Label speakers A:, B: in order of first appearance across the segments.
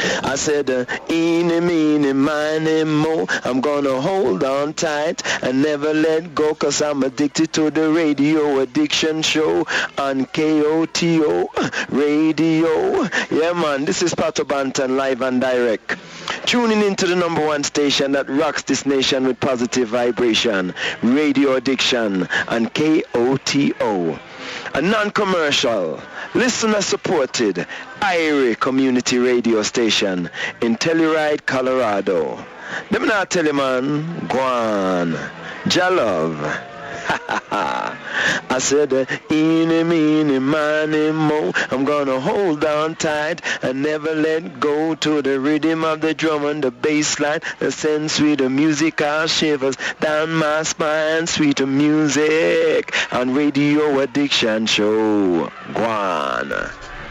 A: I said, eeny, meeny, miny, mo. I'm gonna hold on tight and never let go, cause I'm addicted to the radio addiction show on KOTO Radio. Yeah, man, this is Pato Banton live and direct. Tuning into the number one station that rocks this nation with positive vibration, Radio Addiction on KOTO. A non-commercial, listener-supported IRI community radio station in Telluride, Colorado. Let me not tell you, man, Guan, Jalove. I said, eeny, meeny, miny, mo. I'm gonna hold on tight and never let go to the rhythm of the drum and the bass line that sends sweeter musical shivers down my spine. Sweeter music on Radio Addiction Show. Guan.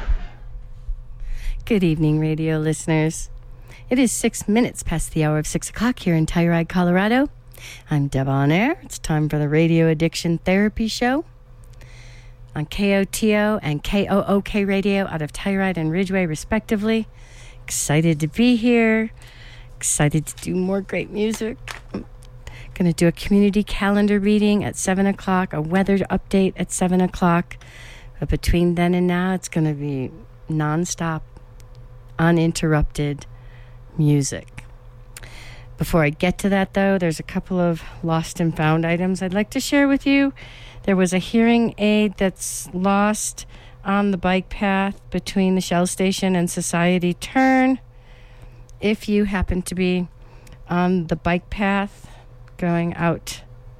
B: Good evening, radio listeners. It is 6 minutes past the hour of 6 o'clock here in Telluride, Colorado. I'm Deb On Air. It's time for the Radio Addiction Therapy Show on KOTO and KOOK Radio out of Telluride and Ridgeway, respectively. Excited to be here. Excited to do more great music. I'm going to do a community calendar reading at 7 o'clock, a weather update at 7 o'clock. But between then and now, it's going to be nonstop, uninterrupted music. Before I get to that, though, there's a couple of lost and found items I'd like to share with you. There was a hearing aid that's lost on the bike path between the Shell Station and Society Turn. If you happen to be on the bike path going out,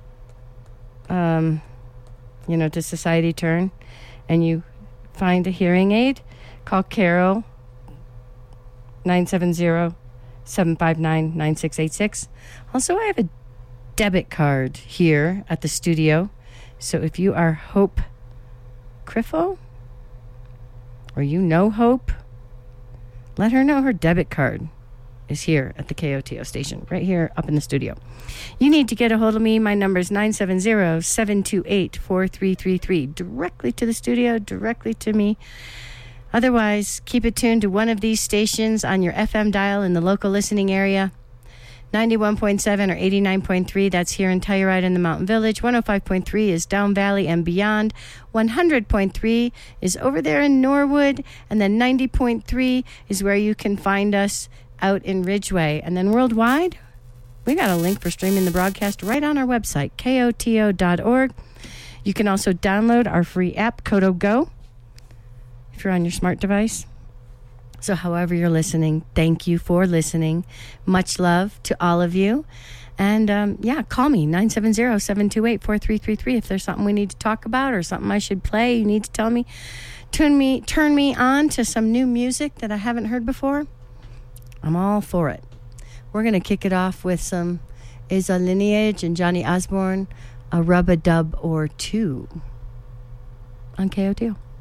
B: to Society Turn, and you find a hearing aid, call Carol, 970-759-9686. Also, I have a debit card here at the studio. So if you are Hope Criffo, or you know Hope, let her know her debit card is here at the KOTO station, right here up in the studio. You need to get a hold of me. My number is 970-728-4333. Directly to the studio, directly to me. Otherwise, keep it tuned to one of these stations on your FM dial in the local listening area. 91.7 or 89.3, that's here in Telluride in the Mountain Village. 105.3 is Down Valley and beyond. 100.3 is over there in Norwood. And then 90.3 is where you can find us out in Ridgeway. And then worldwide, we got a link for streaming the broadcast right on our website, koto.org. You can also download our free app, Koto Go, if you're on your smart device. So however you're listening, thank you for listening. Much love to all of you. And call me, 970-728-4333. If there's something we need to talk about or something I should play, you need to tell me. Turn me on to some new music that I haven't heard before. I'm all for it. We're going to kick it off with some Asa Lineage and Johnny Osborne, a rub-a-dub or two on KOTO.